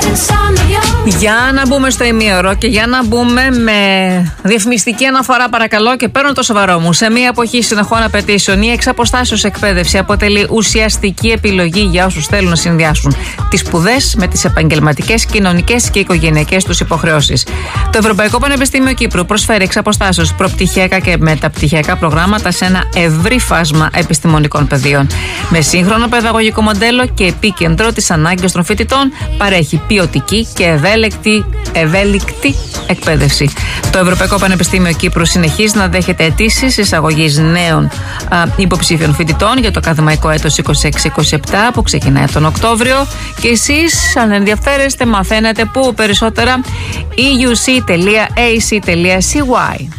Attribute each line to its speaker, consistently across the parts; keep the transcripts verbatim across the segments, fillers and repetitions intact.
Speaker 1: Για να μπούμε στο ημίωρο και για να μπούμε με διαφημιστική αναφορά, παρακαλώ, και παίρνω το σοβαρό μου. Σε μια εποχή συνεχών απαιτήσεων, η εξαποστάσεως εκπαίδευση αποτελεί ουσιαστική επιλογή για όσους θέλουν να συνδυάσουν τις σπουδές με τις επαγγελματικές, κοινωνικές και οικογενειακές τους υποχρεώσεις. Το Ευρωπαϊκό Πανεπιστήμιο Κύπρου προσφέρει εξαποστάσεως προπτυχιακά και μεταπτυχιακά προγράμματα σε ένα ευρύ φάσμα επιστημονικών πεδίων. Με σύγχρονο παιδαγωγικό μοντέλο και επίκεντρο τις ανάγκες των φοιτητών, παρέχει ποιοτική και ευέλικτη, ευέλικτη εκπαίδευση. Το Ευρωπαϊκό Πανεπιστήμιο Κύπρου συνεχίζει να δέχεται αιτήσεις εισαγωγής νέων α, υποψήφιων φοιτητών για το ακαδημαϊκό έτος είκοσι έξι είκοσι επτά που ξεκινάει τον Οκτώβριο, και εσείς, αν ενδιαφέρεστε, μαθαίνετε που περισσότερα ι γιου σι τελεία έι σι τελεία σι γουάι.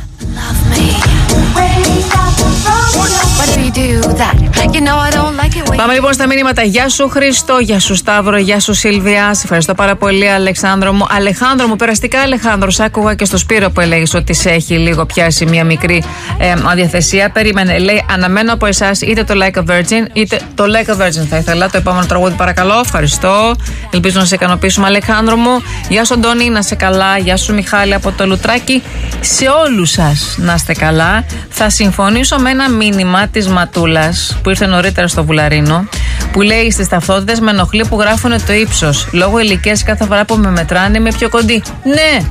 Speaker 1: Πάμε λοιπόν στα μηνύματα. Γεια σου Χρήστο, γεια σου Σταύρο, γεια σου Σίλβια. Σε ευχαριστώ πάρα πολύ, Αλεξάνδρο μου. Αλεχάνδρο μου, περαστικά Αλεχάνδρο. Σ' άκουγα και στο Σπύρο που έλεγε ότι σε έχει λίγο πιάσει μια μικρή ε, αδιαθεσία. Περίμενε, λέει, αναμένω από εσάς είτε το Like a Virgin είτε το Like a Virgin θα ήθελα. Το επόμενο τραγούδι, παρακαλώ. Ευχαριστώ. Ελπίζω να σε ικανοποιήσουμε, Αλεχάνδρο μου. Γεια σου Αντώνη, να είσαι καλά. Γεια σου Μιχάλη από το Λουτράκι. Σε όλους σας να είστε καλά. Θα συμφωνήσω με ένα μήνυμα της Ματούλας που ήρθε νωρίτερα στο Βουλαρίνο, που λέει στις ταυτότητες με ενοχλεί που γράφουν το ύψος. Λόγω ηλικίας κάθε φορά που με μετράνε είμαι πιο κοντή. Ναι,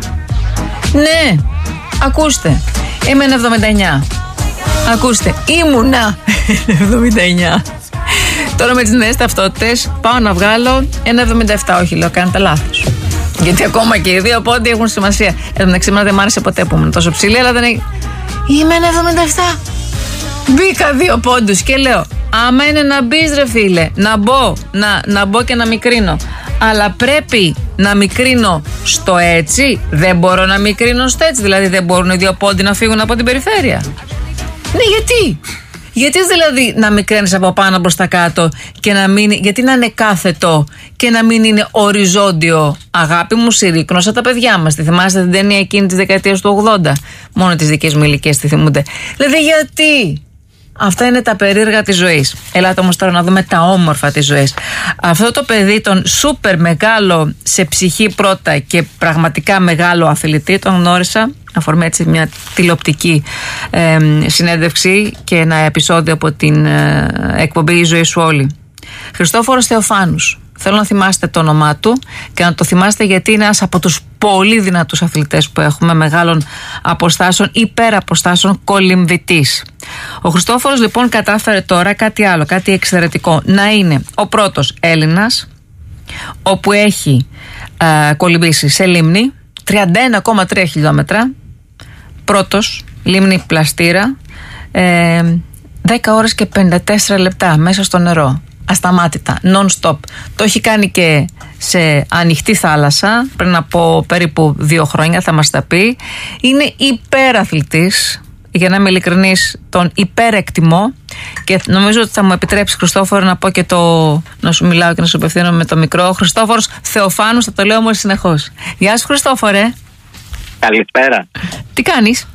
Speaker 1: ναι, ακούστε, είμαι ένα εβδομήντα εννιά. Ακούστε, ήμουνα εβδομήντα εννιά. Τώρα με τις νέες ταυτότητες πάω να βγάλω ένα εβδομήντα επτά. Όχι, λέω, κάνετε λάθος. Γιατί ακόμα και οι δύο πόντοι έχουν σημασία. Εντάξει, δεν μ' άρεσε ποτέ που ήμουν τόσο ψηλή, αλλά δεν έχει. Είμαι ένα εβδομήντα επτά. Μπήκα δύο πόντους και λέω, άμα είναι να μπεις ρε φίλε, να μπω, να, να μπω και να μικρύνω. Αλλά πρέπει να μικρύνω στο έτσι. Δεν μπορώ να μικρύνω στο έτσι. Δηλαδή δεν μπορούν οι δύο πόντοι να φύγουν από την περιφέρεια. Ναι, γιατί? Γιατί δηλαδή να μικραίνεις από πάνω προς τα κάτω και να μην, γιατί να είναι κάθετο και να μην είναι οριζόντιο? Αγάπη μου, συρρήκνωσα τα παιδιά μας. Τη θυμάστε την ταινία εκείνη της δεκαετίας του ογδόντα? Μόνο τις δικές μου ηλικίες τη θυμούνται. Δηλαδή γιατί? Αυτά είναι τα περίεργα της ζωής. Ελάτε όμως τώρα να δούμε τα όμορφα της ζωής. Αυτό το παιδί, τον σούπερ μεγάλο σε ψυχή πρώτα και πραγματικά μεγάλο αθλητή, τον γνώρισα αφορμή έτσι μια τηλεοπτική ε, συνέντευξη και ένα επεισόδιο από την ε, εκπομπή «Η ζωή σου όλη». Χριστόφορος Θεοφάνους. Θέλω να θυμάστε το όνομά του και να το θυμάστε γιατί είναι ένας από τους πολύ δυνατούς αθλητές που έχουμε, μεγάλων αποστάσεων, υπεραποστάσεων, κολυμβητής. Ο Χριστόφορος λοιπόν κατάφερε τώρα κάτι άλλο, κάτι εξαιρετικό. Να είναι ο πρώτος Έλληνας όπου έχει ε, κολυμβήσει σε λίμνη τριάντα ένα κόμμα τρία χιλιόμετρα, πρώτος, λίμνη Πλαστήρα, ε, δέκα ώρες και πενήντα τέσσερα λεπτά μέσα στο νερό. Ασταμάτητα, non-stop. Το έχει κάνει και σε ανοιχτή θάλασσα πριν από περίπου δύο χρόνια, θα μας τα πει. Είναι υπεραθλητής, για να είμαι ειλικρινής, τον υπερεκτιμώ και νομίζω ότι θα μου επιτρέψει, Χριστόφορο, να πω και το, να σου μιλάω και να σου απευθύνω με το μικρό. Χριστόφορος Θεοφάνους, θα το λέω όμως συνεχώς. Γεια σου Χριστόφορε.
Speaker 2: Καλησπέρα.
Speaker 1: Τι κάνεις?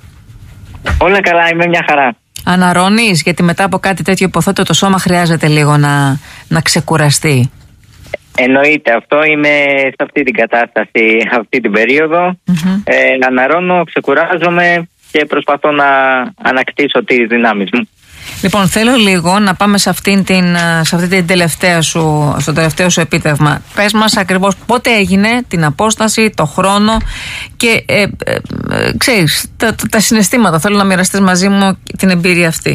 Speaker 2: Όλα καλά, είμαι μια χαρά.
Speaker 1: Αναρρώνεις, γιατί μετά από κάτι τέτοιο υποθέτω το σώμα χρειάζεται λίγο να, να ξεκουραστεί.
Speaker 2: Εννοείται αυτό, είμαι σε αυτή την κατάσταση αυτή την περίοδο. Mm-hmm. ε, Αναρρώνω, ξεκουράζομαι και προσπαθώ να ανακτήσω τις δυνάμεις μου.
Speaker 1: Λοιπόν, θέλω λίγο να πάμε σε αυτήν την, σε αυτή την τελευταία σου, στο τελευταίο σου επίτευγμα. Πες μας ακριβώς πότε έγινε, την απόσταση, το χρόνο και ε, ε, ε, ξέρεις, τα, τα συναισθήματα. Θέλω να μοιραστείς μαζί μου την εμπειρία αυτή.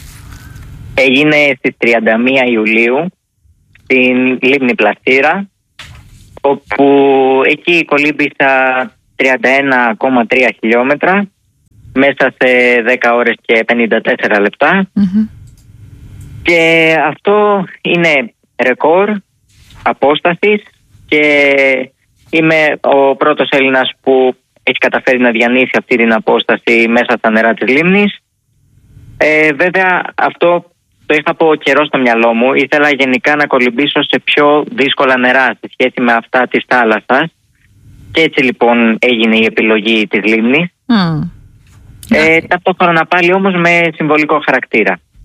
Speaker 2: Έγινε στις τριάντα μία Ιουλίου στην λίμνη Πλαστήρα, όπου εκεί κολύμπησα τριάντα ένα κόμμα τρία χιλιόμετρα μέσα σε δέκα ώρες και πενήντα τέσσερα λεπτά. Mm-hmm. Και αυτό είναι ρεκόρ απόστασης και είμαι ο πρώτος Έλληνας που έχει καταφέρει να διανύσει αυτή την απόσταση μέσα στα νερά της λίμνης. Ε, βέβαια αυτό το είχα από καιρό στο μυαλό μου. Ήθελα γενικά να κολυμπήσω σε πιο δύσκολα νερά σε σχέση με αυτά της θάλασσας και έτσι λοιπόν έγινε η επιλογή της λίμνης. Mm. Ε, ταυτόχρονα πάλι όμως με συμβολικό χαρακτήρα.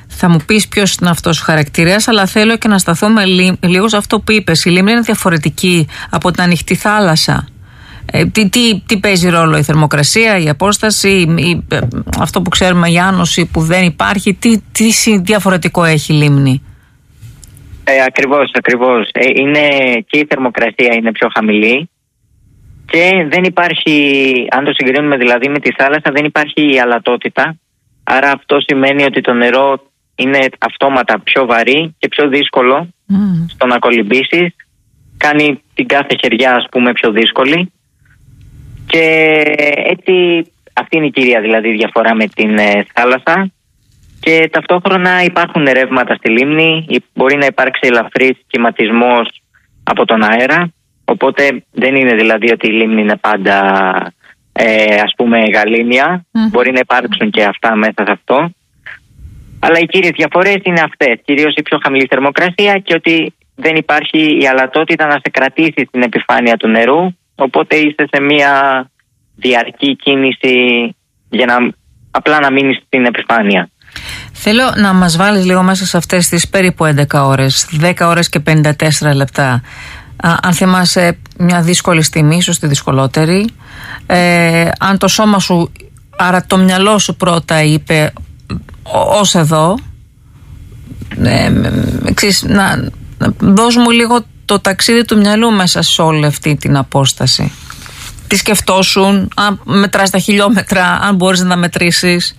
Speaker 1: Θα μου πεις ποιος είναι αυτός ο χαρακτήρας, αλλά θέλω και να σταθούμε λίγο σε αυτό που είπες. Η λίμνη είναι διαφορετική από την ανοιχτή θάλασσα. Ε, τι, τι, τι παίζει ρόλο η θερμοκρασία, η απόσταση, η, ε, αυτό που ξέρουμε, η άνοση που δεν υπάρχει, τι, τι διαφορετικό έχει η λίμνη?
Speaker 2: Ε, ακριβώς, ακριβώς. Ε, είναι, και η θερμοκρασία είναι πιο χαμηλή και δεν υπάρχει, αν το συγκρίνουμε δηλαδή με τη θάλασσα, δεν υπάρχει η αλατότητα. Άρα αυτό σημαίνει ότι το νερό είναι αυτόματα πιο βαρύ και πιο δύσκολο mm. στο να κολυμπήσεις. Κάνει την κάθε χεριά, ας πούμε, πιο δύσκολη. Και έτσι αυτή είναι η κυρία δηλαδή διαφορά με την ε, θάλασσα. Και ταυτόχρονα υπάρχουν ρεύματα στη λίμνη, μπορεί να υπάρξει ελαφρύς κυματισμός από τον αέρα, οπότε δεν είναι δηλαδή ότι η λίμνη είναι πάντα ε, ας πούμε γαλήνια, mm. μπορεί να υπάρξουν και αυτά μέσα σε αυτό. Αλλά οι κύριες διαφορές είναι αυτές, κυρίως η πιο χαμηλή θερμοκρασία και ότι δεν υπάρχει η αλατότητα να σε κρατήσει στην επιφάνεια του νερού, οπότε είσαι σε μια διαρκή κίνηση για να απλά να μείνεις στην επιφάνεια.
Speaker 1: Θέλω να μας βάλεις λίγο μέσα σε αυτές τις περίπου έντεκα ώρες, δέκα ώρες και πενήντα τέσσερα λεπτά. Α, αν θυμάσαι μια δύσκολη στιγμή, ίσως τη δυσκολότερη, ε, αν το σώμα σου, άρα το μυαλό σου πρώτα είπε ως εδώ, ε, εξής, να, να δώσ' μου λίγο το ταξίδι του μυαλού μέσα σε όλη αυτή την απόσταση. Τι σκεφτόσουν, αν μετράς τα χιλιόμετρα, αν μπορείς να τα μετρήσεις?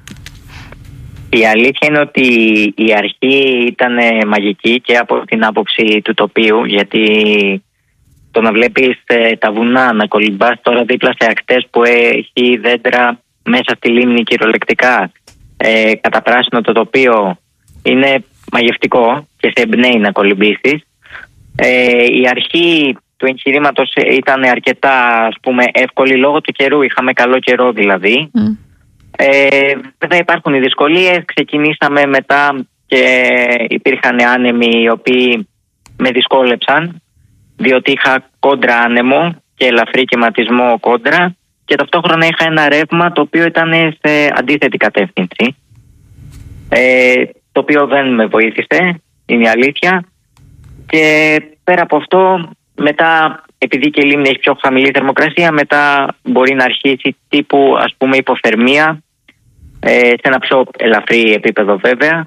Speaker 2: Η αλήθεια είναι ότι η αρχή ήταν μαγική και από την άποψη του τοπίου, γιατί το να βλέπεις ε, τα βουνά να κολυμπάς τώρα δίπλα σε ακτές που έχει δέντρα μέσα στη λίμνη κυριολεκτικά, ε, καταπράσινο το τοπίο, είναι μαγευτικό και σε εμπνέει να κολυμπήσεις. Ε, η αρχή του εγχειρήματος ήταν αρκετά, ας πούμε, εύκολη λόγω του καιρού, είχαμε καλό καιρό δηλαδή. Mm. Ε, βέβαια υπάρχουν οι δυσκολίες, ξεκινήσαμε μετά και υπήρχαν άνεμοι οι οποίοι με δυσκόλεψαν, διότι είχα κόντρα άνεμο και ελαφρύ κυματισμό κόντρα και ταυτόχρονα είχα ένα ρεύμα το οποίο ήταν σε αντίθετη κατεύθυνση, ε, το οποίο δεν με βοήθησε, είναι η αλήθεια. Και πέρα από αυτό, μετά, επειδή και η λίμνη έχει πιο χαμηλή θερμοκρασία, μετά μπορεί να αρχίσει τύπου, ας πούμε, υποθερμία, ε, σε ένα πιο ελαφρύ επίπεδο βέβαια.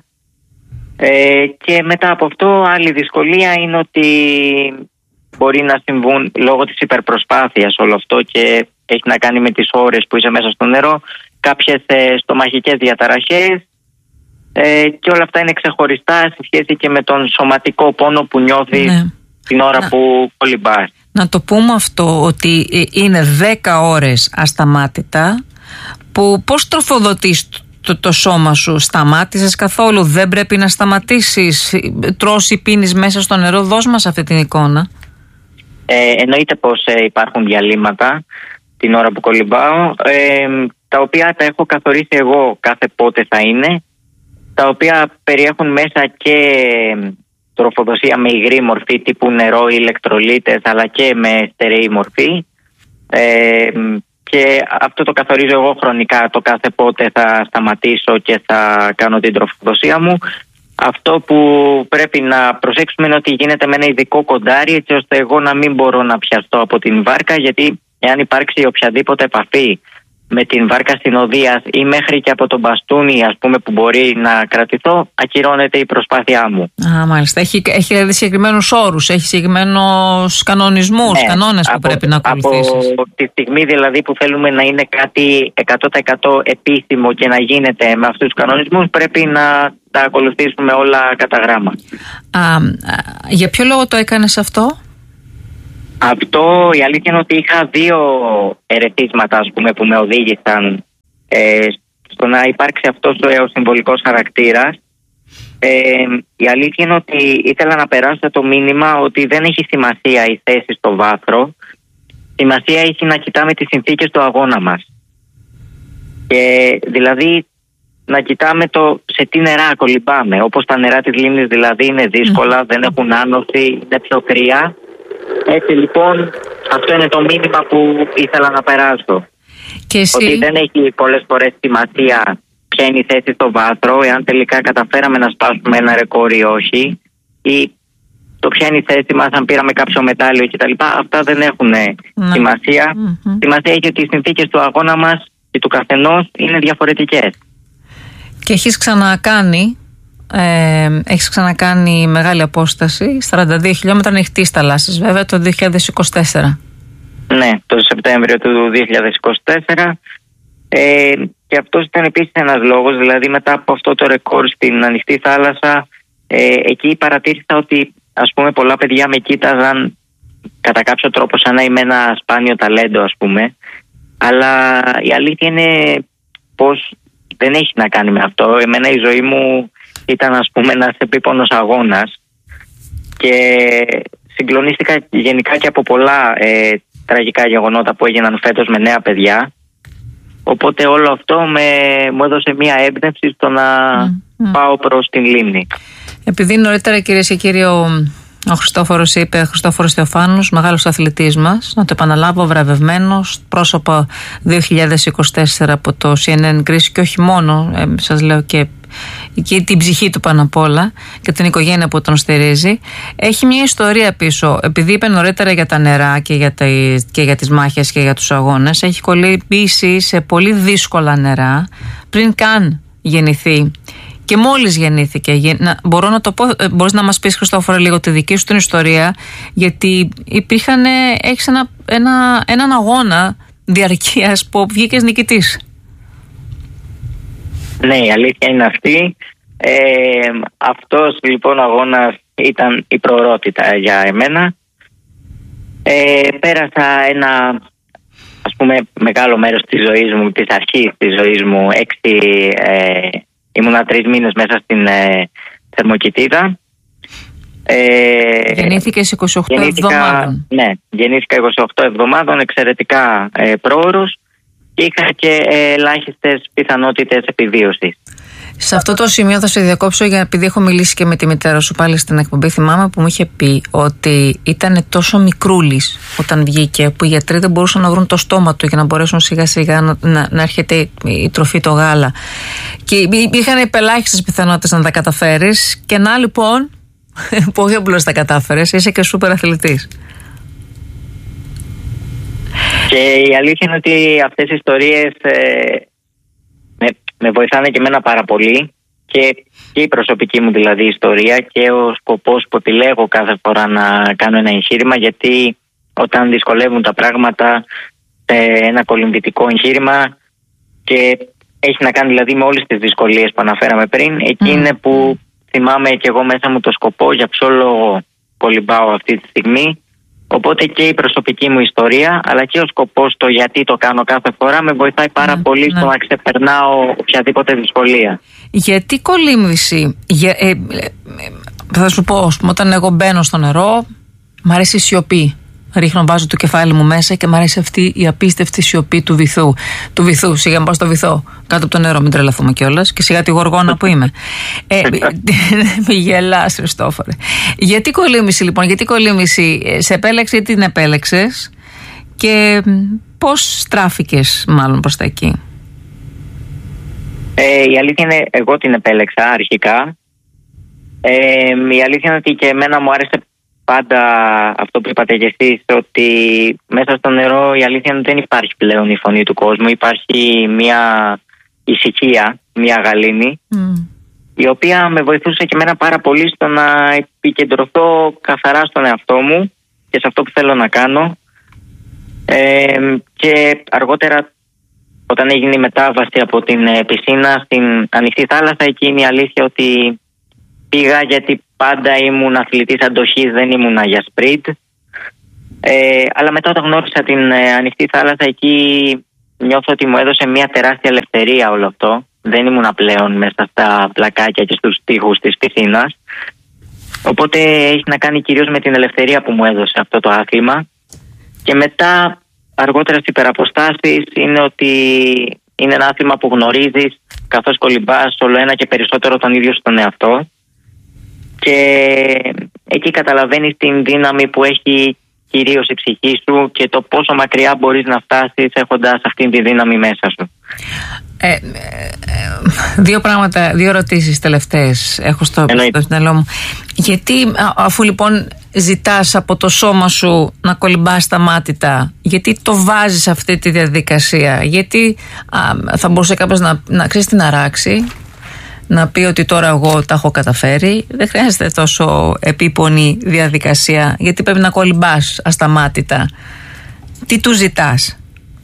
Speaker 2: Ε, και μετά από αυτό, άλλη δυσκολία είναι ότι μπορεί να συμβούν λόγω της υπερπροσπάθειας όλο αυτό και έχει να κάνει με τις ώρες που είσαι μέσα στο νερό, κάποιες ε, στομαχικές διαταραχές, ε, και όλα αυτά είναι ξεχωριστά σε σχέση και με τον σωματικό πόνο που νιώθεις, ναι, την ώρα να, που κολυμπάς.
Speaker 1: Να το πούμε αυτό, ότι είναι δέκα ώρες ασταμάτητα, που πώς τροφοδοτείς το, το σώμα σου? Σταμάτησες καθόλου? Δεν πρέπει να σταματήσεις? Τρως ή πίνεις μέσα στο νερό? Δώσ' μας αυτή την εικόνα.
Speaker 2: Ε, εννοείται πως ε, υπάρχουν διαλύματα την ώρα που κολυμπάω, ε, τα οποία τα έχω καθορίσει εγώ κάθε πότε θα είναι, τα οποία περιέχουν μέσα και τροφοδοσία με υγρή μορφή τύπου νερό ή ηλεκτρολίτες, αλλά και με στερεή μορφή, ε, και αυτό το καθορίζω εγώ χρονικά, το κάθε πότε θα σταματήσω και θα κάνω την τροφοδοσία μου. Αυτό που πρέπει να προσέξουμε είναι ότι γίνεται με ένα ειδικό κοντάρι, έτσι ώστε εγώ να μην μπορώ να πιαστώ από την βάρκα, γιατί εάν υπάρξει οποιαδήποτε επαφή με την βάρκα συνοδείας ή μέχρι και από τον μπαστούνι, ας πούμε, που μπορεί να κρατηθώ, ακυρώνεται η προσπάθειά μου. Α,
Speaker 1: μάλιστα. Έχει, έχει δηλαδή συγκεκριμένους όρους, έχει συγκεκριμένους κανονισμούς, ναι, κανόνες που από, πρέπει να ακολουθήσεις.
Speaker 2: Από τη στιγμή δηλαδή που θέλουμε να είναι κάτι εκατό τοις εκατό επίσημο και να γίνεται με αυτούς τους κανονισμούς, πρέπει να τα ακολουθήσουμε όλα κατά γράμμα.
Speaker 1: Α, για ποιο λόγο το έκανες αυτό?
Speaker 2: Αυτό, η αλήθεια είναι ότι είχα δύο ερεθίσματα, ας πούμε, που με οδήγησαν ε, στο να υπάρξει αυτός ο συμβολικός χαρακτήρας. Ε, η αλήθεια είναι ότι ήθελα να περάσω το μήνυμα ότι δεν έχει σημασία η θέση στο βάθρο. Σημασία έχει να κοιτάμε τις συνθήκες του αγώνα μας. Και δηλαδή να κοιτάμε το σε τι νερά κολυμπάμε. Όπως τα νερά της λίμνης δηλαδή είναι δύσκολα, δεν έχουν άνοση, είναι πιο κρύα. Έτσι λοιπόν, αυτό είναι το μήνυμα που ήθελα να περάσω.
Speaker 1: Και εσύ...
Speaker 2: Ότι δεν έχει πολλές φορές σημασία ποια είναι η θέση στο βάθρο, εάν τελικά καταφέραμε να σπάσουμε ένα ρεκόρ ή όχι, ή το ποια είναι η θέση μας, αν πήραμε κάποιο μετάλλιο κτλ. Αυτά δεν έχουν ναι. σημασία. Mm-hmm. Σημασία έχει ότι οι συνθήκες του αγώνα μας και του καθενός είναι διαφορετικές.
Speaker 1: Και έχεις ξανακάνει, ε, έχεις ξανακάνει μεγάλη απόσταση, σαράντα δύο χιλιόμετρα ανοιχτής θαλάσσης βέβαια, το δύο χιλιάδες είκοσι τέσσερα.
Speaker 2: Ναι, το Σεπτέμβριο του δύο χιλιάδες είκοσι τέσσερα. Ε, και αυτός ήταν επίσης ένας λόγος, δηλαδή μετά από αυτό το ρεκόρ στην ανοιχτή θάλασσα, ε, εκεί παρατήρησα ότι ας πούμε πολλά παιδιά με κοίταζαν κατά κάποιο τρόπο σαν να είμαι ένα σπάνιο ταλέντο, ας πούμε, αλλά η αλήθεια είναι πως δεν έχει να κάνει με αυτό. Εμένα η ζωή μου ήταν, ας πούμε, ένας επίπονος αγώνας και συγκλονίστηκα γενικά και από πολλά ε, τραγικά γεγονότα που έγιναν φέτος με νέα παιδιά. Οπότε όλο αυτό με, μου έδωσε μία έμπνευση στο να mm, mm. πάω προς την λίμνη. Επειδή
Speaker 1: νωρίτερα, κυρίες και κύριοι, ο, ο Χριστόφορος είπε, ο Χριστόφορος Θεοφάνους, μεγάλος αθλητής μας, να το επαναλάβω, βραβευμένος, πρόσωπο δύο χιλιάδες είκοσι τέσσερα από το σι εν εν Greece, και όχι μόνο, ε, σας λέω και, και την ψυχή του πάνω απ' όλα και την οικογένεια που τον στηρίζει. Έχει μια ιστορία πίσω, επειδή είπε νωρίτερα για τα νερά και για, τα, και για τις μάχες και για τους αγώνες. Έχει κολυμπήσει σε πολύ δύσκολα νερά πριν καν γεννηθεί. Και μόλις γεννήθηκε, να, μπορώ να το πω, μπορείς να μας πεις, Χριστόφορε, λίγο τη δική σου την ιστορία, γιατί υπήρχαν, έχεις ένα, ένα, έναν αγώνα διαρκείας που βγήκες νικητής.
Speaker 2: Ναι, η αλήθεια είναι αυτή. Ε, αυτός λοιπόν ο αγώνας ήταν η προορότητα για εμένα. Ε, πέρασα ένα, ας πούμε, μεγάλο μέρος της ζωής μου, της αρχής της ζωής μου, έξι... Ε, ήμουνα τρεις μήνες μέσα στην ε, Θερμοκηπίδα.
Speaker 1: Ε, Γεννήθηκες είκοσι οκτώ εβδομάδων.
Speaker 2: Ναι, γεννήθηκα είκοσι οκτώ εβδομάδων, εξαιρετικά ε, πρόωρος, και είχα και ε, ελάχιστες πιθανότητες επιβίωσης.
Speaker 1: Σε αυτό το σημείο θα σε διακόψω, για επειδή έχω μιλήσει και με τη μητέρα σου πάλι στην εκπομπή. Θυμάμαι που μου είχε πει ότι ήταν τόσο μικρούλης όταν βγήκε, που οι γιατροί δεν μπορούσαν να βρουν το στόμα του για να μπορέσουν σιγά σιγά να, να, να έρχεται η τροφή, το γάλα. Και υπήρχαν υπελάχιστες πιθανότητες να τα καταφέρεις. Και να λοιπόν, που όχι απλώς τα κατάφερες, είσαι και σούπερ αθλητής.
Speaker 2: Και η αλήθεια είναι ότι αυτές οι ιστορίες ε, με, με βοηθάνε και εμένα πάρα πολύ, και, και η προσωπική μου δηλαδή ιστορία και ο σκοπός που επιλέγω κάθε φορά να κάνω ένα εγχείρημα, γιατί όταν δυσκολεύουν τα πράγματα σε ένα κολυμβητικό εγχείρημα και έχει να κάνει δηλαδή με όλες τις δυσκολίες που αναφέραμε πριν, εκεί mm. είναι που θυμάμαι και εγώ μέσα μου το σκοπό, για ποιο λόγο κολυμπάω αυτή τη στιγμή. Οπότε και η προσωπική μου ιστορία, αλλά και ο σκοπός, το γιατί το κάνω κάθε φορά, με βοηθάει πάρα ναι, πολύ ναι. στο να ξεπερνάω οποιαδήποτε δυσκολία.
Speaker 1: Γιατί κολύμβηση? Για, ε, ε, θα σου πω, όταν εγώ μπαίνω στο νερό, μ' αρέσει η σιωπή. Ρίχνω, βάζω το κεφάλι μου μέσα και μου αρέσει αυτή η απίστευτη σιωπή του βυθού. Του βυθού, σιγά να πάω στο βυθό. Κάτω από το νερό, μην τρελαθούμε κιόλας. Και σιγά τη γοργόνα που είμαι. ε, μη γελάς, Χριστόφορε. Γιατί κολύμβηση λοιπόν, γιατί κολύμβηση σε επέλεξε ή την επέλεξες, και πώς στράφηκες μάλλον προς τα εκεί?
Speaker 2: Ε, η αλήθεια είναι, εγώ την επέλεξα αρχικά. Ε, η αλήθεια είναι ότι και εμένα μου άρεσε πάντα αυτό που είπατε και εσείς, ότι μέσα στο νερό η αλήθεια είναι ότι δεν υπάρχει πλέον η φωνή του κόσμου. Υπάρχει μια ησυχία, μια γαλήνη, mm. η οποία με βοηθούσε και εμένα πάρα πολύ στο να επικεντρωθώ καθαρά στον εαυτό μου και σε αυτό που θέλω να κάνω. Ε, και αργότερα, όταν έγινε η μετάβαση από την πισίνα στην ανοιχτή θάλασσα, εκεί είναι η αλήθεια ότι πήγα γιατί πάντα ήμουν αθλητής αντοχής, δεν ήμουνα για σπριντ. Ε, αλλά μετά όταν γνώρισα την ε, ανοιχτή θάλασσα, εκεί νιώθω ότι μου έδωσε μια τεράστια ελευθερία όλο αυτό. Δεν ήμουνα πλέον μέσα στα πλακάκια και στους τοίχους της πισίνας. Οπότε έχει να κάνει κυρίως με την ελευθερία που μου έδωσε αυτό το άθλημα. Και μετά, αργότερα στις υπεραποστάσεις, είναι ότι είναι ένα άθλημα που γνωρίζεις καθώς κολυμπάς όλο ένα και περισσότερο τον ίδιο στον εαυτό. Και εκεί καταλαβαίνεις την δύναμη που έχει κυρίως η ψυχή σου και το πόσο μακριά μπορείς να φτάσεις έχοντας αυτή τη δύναμη μέσα σου.
Speaker 1: Ε, ε, δύο πράγματα, δύο ερωτήσεις τελευταίες έχω στο, στο μυαλό μου. Γιατί αφού λοιπόν ζητάς από το σώμα σου να κολυμπάς σταμάτητα, γιατί το βάζεις σε αυτή τη διαδικασία? Γιατί α, θα μπορούσε κάποιος να, να ξέρεις την αράξει, να πει ότι τώρα εγώ τα έχω καταφέρει. Δεν χρειάζεται τόσο επίπονη διαδικασία. Γιατί πρέπει να κολυμπάς ασταμάτητα? Τι του ζητάς?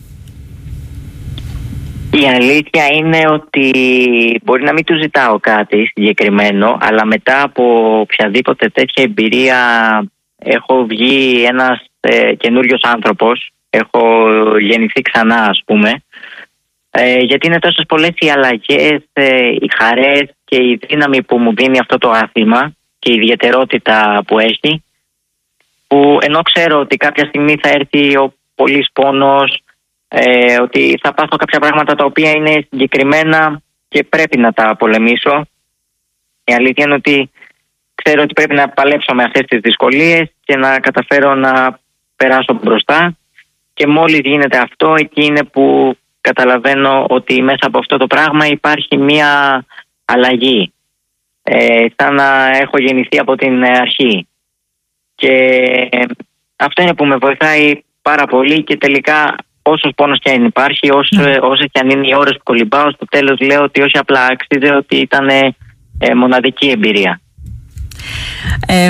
Speaker 2: Η αλήθεια είναι ότι μπορεί να μην του ζητάω κάτι συγκεκριμένο, αλλά μετά από οποιαδήποτε τέτοια εμπειρία έχω βγει ένας ε, καινούριος άνθρωπος, έχω γεννηθεί ξανά, ας πούμε, ε, γιατί είναι τόσες πολλές οι αλλαγές, ε, οι χαρές και η δύναμη που μου δίνει αυτό το άθλημα και η ιδιαιτερότητα που έχει, που ενώ ξέρω ότι κάποια στιγμή θα έρθει ο πολύς πόνος, Ε, ότι θα πάθω κάποια πράγματα τα οποία είναι συγκεκριμένα και πρέπει να τα πολεμήσω. Η αλήθεια είναι ότι ξέρω ότι πρέπει να παλέψω με αυτές τις δυσκολίες και να καταφέρω να περάσω μπροστά, και μόλις γίνεται αυτό, εκεί είναι που καταλαβαίνω ότι μέσα από αυτό το πράγμα υπάρχει μία αλλαγή, ε, σαν να έχω γεννηθεί από την αρχή, και αυτό είναι που με βοηθάει πάρα πολύ. Και τελικά, όσος πόνος και αν υπάρχει, όσο, mm. όσες και αν είναι οι ώρες που κολυμπάω, στο τέλος λέω ότι όχι απλά άξιζε, ότι ήταν ε, μοναδική εμπειρία.
Speaker 1: Ε,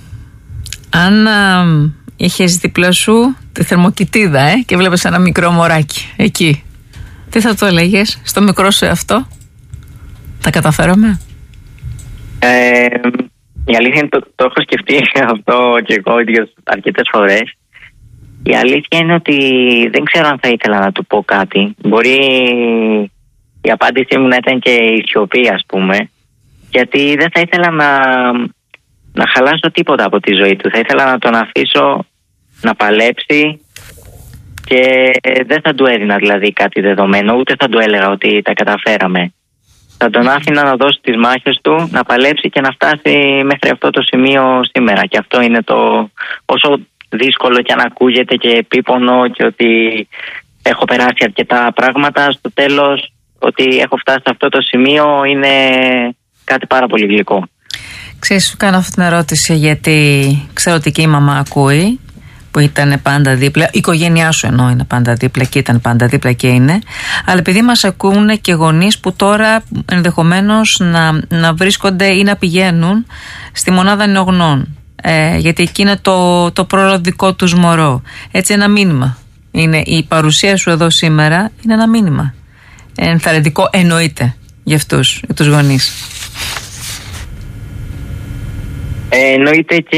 Speaker 1: αν α, είχες δίπλα σου τη θερμοκοιτίδα ε, και βλέπεις ένα μικρό μωράκι εκεί, τι θα το έλεγες στο μικρό σου αυτό? Τα καταφέραμε?
Speaker 2: Ε, η αλήθεια είναι το, το έχω σκεφτεί αυτό και εγώ ίδιος αρκετές φορές. Η αλήθεια είναι ότι δεν ξέρω αν θα ήθελα να του πω κάτι. Μπορεί η απάντησή μου να ήταν και η σιωπή, ας πούμε, γιατί δεν θα ήθελα να, να χαλάσω τίποτα από τη ζωή του. Θα ήθελα να τον αφήσω να παλέψει και δεν θα του έδινα δηλαδή κάτι δεδομένο, ούτε θα του έλεγα ότι τα καταφέραμε. Θα τον άφηνα να δώσει τις μάχες του, να παλέψει και να φτάσει μέχρι αυτό το σημείο σήμερα. Και αυτό είναι το όσο δύσκολο και αν ακούγεται και επίπονο, και ότι έχω περάσει αρκετά πράγματα, στο τέλος ότι έχω φτάσει σε αυτό το σημείο είναι κάτι πάρα πολύ γλυκό.
Speaker 1: Ξέρεις, σου κάνω αυτή την ερώτηση γιατί ξέρω ότι και η μαμά ακούει, που ήταν πάντα δίπλα, η οικογένειά σου εννοώ είναι πάντα δίπλα και ήταν πάντα δίπλα και είναι, αλλά επειδή μας ακούνε και γονείς που τώρα ενδεχομένως να, να βρίσκονται ή να πηγαίνουν στη μονάδα νεογνών. Ε, γιατί εκεί είναι το, το πρώτο δικό τους μωρό. Έτσι, ένα μήνυμα είναι η παρουσία σου εδώ σήμερα, είναι ένα μήνυμα ενθαρρυντικό, εννοείται, για αυτούς, για τους γονείς.
Speaker 2: Ε, εννοείται, και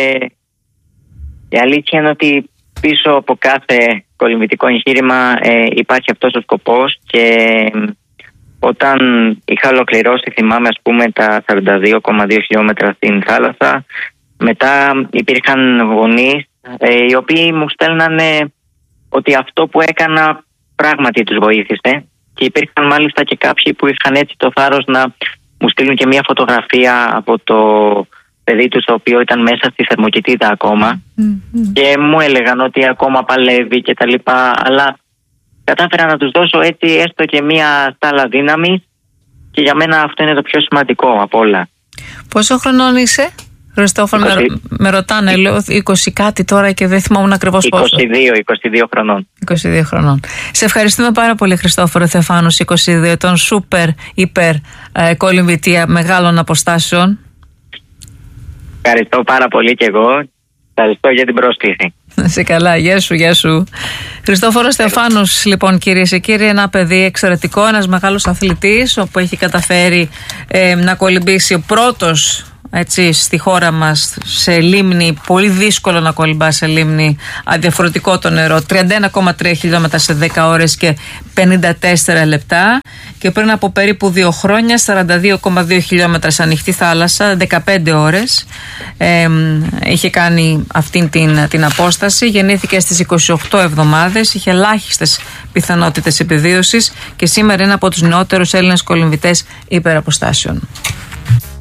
Speaker 2: η αλήθεια είναι ότι πίσω από κάθε κολυμβητικό εγχείρημα ε, υπάρχει αυτός ο σκοπός, και όταν είχα ολοκληρώσει, θυμάμαι, ας πούμε, τα σαράντα δύο κόμμα δύο χιλιόμετρα στην θάλασσα, μετά υπήρχαν γονείς ε, οι οποίοι μου στέλνανε ότι αυτό που έκανα πράγματι τους βοήθησε, και υπήρχαν μάλιστα και κάποιοι που είχαν έτσι το θάρρος να μου στείλουν και μια φωτογραφία από το παιδί τους, το οποίο ήταν μέσα στη θερμοκοιτίδα ακόμα, mm-hmm. και μου έλεγαν ότι ακόμα παλεύει και τα λοιπά, αλλά κατάφερα να τους δώσω έτσι έστω και μια στάλα δύναμη, και για μένα αυτό είναι το πιο σημαντικό από όλα.
Speaker 1: Πόσο χρονών είσαι, Χριστόφορο? με, με ρωτάνε, λέω είκοσι κάτι τώρα και δεν θυμόμουν ακριβώς πόσο.
Speaker 2: είκοσι δύο, είκοσι δύο χρονών.
Speaker 1: είκοσι δύο χρονών. Σε ευχαριστούμε πάρα πολύ, Χριστόφορο Θεοφάνους, είκοσι δύο, τον σούπερ υπερ ε, κολυμβητή μεγάλων αποστάσεων.
Speaker 2: Ευχαριστώ πάρα πολύ και εγώ. Ευχαριστώ για την πρόσκληση.
Speaker 1: Σε καλά, γεια σου, γεια σου. Χριστόφορος Θεοφάνους, λοιπόν, κυρίες και κύριοι, ένα παιδί εξαιρετικό, ένας μεγάλος αθλητής, όπου έχει καταφέρει ε, να κολυμπήσει ο πρώτος, έτσι, στη χώρα μας σε λίμνη. Πολύ δύσκολο να κολυμπά σε λίμνη, αδιαφορετικό το νερό. τριάντα ένα κόμμα τρία χιλιόμετρα σε δέκα ώρες και πενήντα τέσσερα λεπτά. Και πριν από περίπου δύο χρόνια, σαράντα δύο κόμμα δύο χιλιόμετρα σε ανοιχτή θάλασσα, δεκαπέντε ώρες. Ε, είχε κάνει αυτή την, την απόσταση. Γεννήθηκε στις είκοσι οκτώ εβδομάδες. Είχε ελάχιστες πιθανότητες επιβίωσης και σήμερα είναι από τους νεότερους Έλληνες κολυμβητές υπεραποστάσεων.